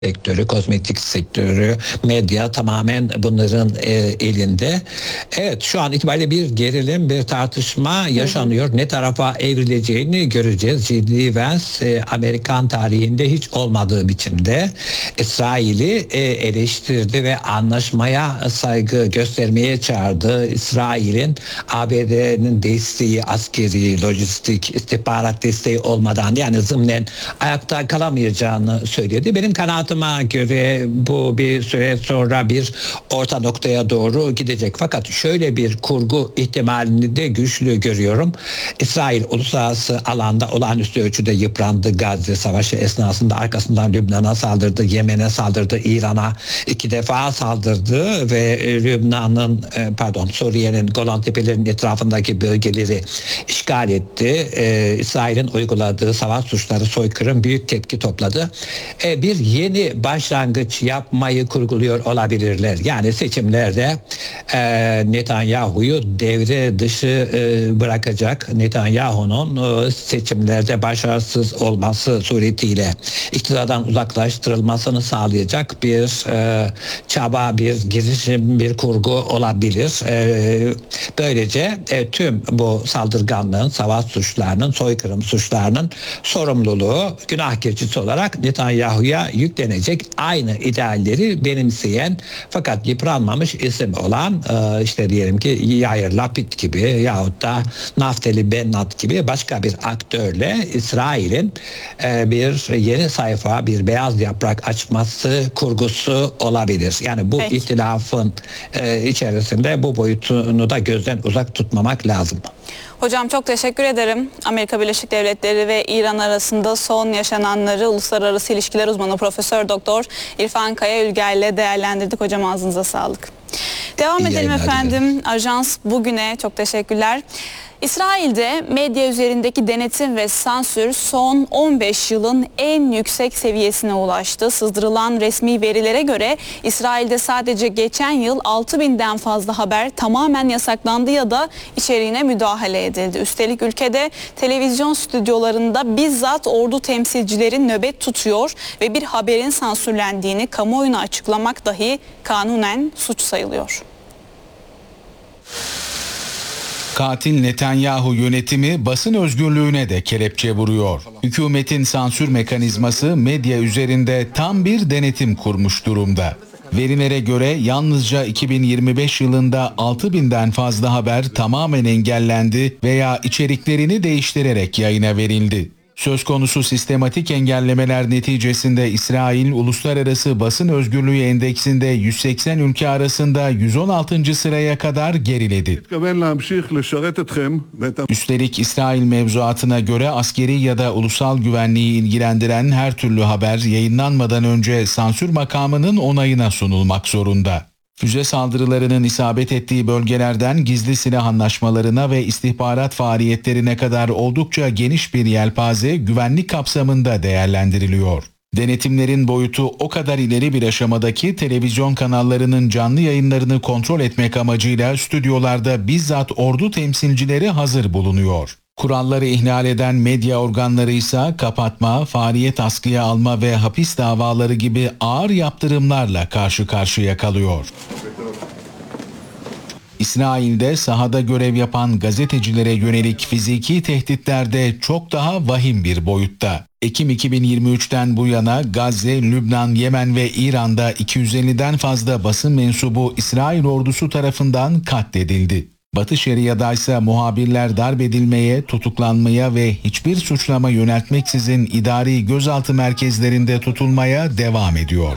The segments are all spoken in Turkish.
sektörü, kozmetik sektörü, medya tamamen bunların elinde. Evet, şu an itibariyle bir gerilim, bir tartışma yaşanıyor. Ne tarafa evrileceğini göreceğiz. J.D. Vance Amerikan tarihinde hiç olmadığı biçimde İsrail'i eleştirdi ve anlaşmaya saygı göstermeye çağırdı. İsrail'in ABD'nin desteği, askeri, lojistik, istihbarat desteği olmadan, yani zımnen ayakta kalamayacağını söyledi. Benim kanaatim göre bu bir süre sonra bir orta noktaya doğru gidecek. Fakat şöyle bir kurgu ihtimalini de güçlü görüyorum. İsrail uluslararası alanda olağanüstü ölçüde yıprandı. Gazze Savaşı esnasında arkasından Lübnan'a saldırdı, Yemen'e saldırdı, İran'a 2 defa saldırdı ve Suriye'nin Golan Tepelerinin etrafındaki bölgeleri işgal etti. İsrail'in uyguladığı savaş suçları, soykırım büyük tepki topladı. Bir yeni başlangıç yapmayı kurguluyor olabilirler. Yani seçimlerde Netanyahu'yu devre dışı bırakacak, Netanyahu'nun seçimlerde başarısız olması suretiyle iktidardan uzaklaştırılmasını sağlayacak bir çaba, bir girişim, bir kurgu olabilir. Böylece tüm bu saldırganlığın, savaş suçlarının, soykırım suçlarının sorumluluğu günah keçisi olarak Netanyahu'ya yüklenecek. Aynı idealleri benimseyen fakat yıpranmamış isim olan işte diyelim ki Yair Lapid gibi yahut da Naftali Bennett gibi başka bir aktörle İsrail'in bir yeni sayfa, bir beyaz yaprak açması kurgusu olabilir. Yani bu ihtilafın içerisinde bu boyutunu da gözden uzak tutmamak lazım. Hocam çok teşekkür ederim. Amerika Birleşik Devletleri ve İran arasında son yaşananları uluslararası ilişkiler uzmanı Profesör Doktor İrfan Kaya Ülger ile değerlendirdik. Hocam ağzınıza sağlık. Devam edelim efendim. Ajans Bugün'e çok teşekkürler. İsrail'de medya üzerindeki denetim ve sansür son 15 yılın en yüksek seviyesine ulaştı. Sızdırılan resmi verilere göre İsrail'de sadece geçen yıl 6.000'den fazla haber tamamen yasaklandı ya da içeriğine müdahale edildi. Üstelik ülkede televizyon stüdyolarında bizzat ordu temsilcileri nöbet tutuyor ve bir haberin sansürlendiğini kamuoyuna açıklamak dahi kanunen suç sayılıyor. Katil Netanyahu yönetimi basın özgürlüğüne de kelepçe vuruyor. Hükümetin sansür mekanizması medya üzerinde tam bir denetim kurmuş durumda. Verilere göre yalnızca 2025 yılında 6.000'den fazla haber tamamen engellendi veya içeriklerini değiştirerek yayına verildi. Söz konusu sistematik engellemeler neticesinde İsrail Uluslararası Basın Özgürlüğü Endeksinde 180 ülke arasında 116. sıraya kadar geriledi. Üstelik İsrail mevzuatına göre askeri ya da ulusal güvenliği ilgilendiren her türlü haber yayınlanmadan önce sansür makamının onayına sunulmak zorunda. Füze saldırılarının isabet ettiği bölgelerden gizli silah anlaşmalarına ve istihbarat faaliyetlerine kadar oldukça geniş bir yelpaze güvenlik kapsamında değerlendiriliyor. Denetimlerin boyutu o kadar ileri bir aşamadaki televizyon kanallarının canlı yayınlarını kontrol etmek amacıyla stüdyolarda bizzat ordu temsilcileri hazır bulunuyor. Kuralları ihlal eden medya organları ise kapatma, faaliyet askıya alma ve hapis davaları gibi ağır yaptırımlarla karşı karşıya kalıyor. İsrail'de sahada görev yapan gazetecilere yönelik fiziki tehditler de çok daha vahim bir boyutta. Ekim 2023'ten bu yana Gazze, Lübnan, Yemen ve İran'da 250'den fazla basın mensubu İsrail ordusu tarafından katledildi. Batı Şeria'da ise muhabirler darp edilmeye, tutuklanmaya ve hiçbir suçlama yöneltmeksizin idari gözaltı merkezlerinde tutulmaya devam ediyor.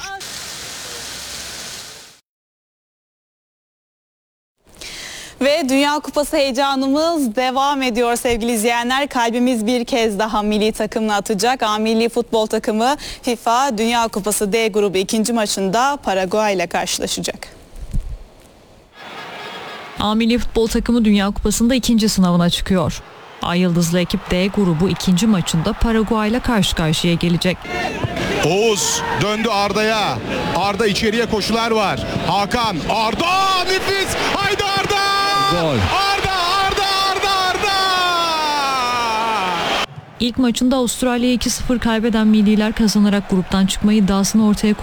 Ve Dünya Kupası heyecanımız devam ediyor sevgili izleyenler. Kalbimiz bir kez daha milli takımla atacak. A milli futbol takımı FIFA Dünya Kupası D grubu 2. maçında Paraguay ile karşılaşacak. A milli futbol takımı Dünya Kupası'nda 2. sınavına çıkıyor. Ay Yıldızlı ekip D grubu 2. maçında Paraguay ile karşı karşıya gelecek. Oğuz döndü Arda'ya. Arda içeriye koşular var. Hakan, Arda nefis. Haydi Arda! Gol. Arda! İlk maçında Avustralya'ya 2-0 kaybeden milliler kazanarak gruptan çıkma iddiasını ortaya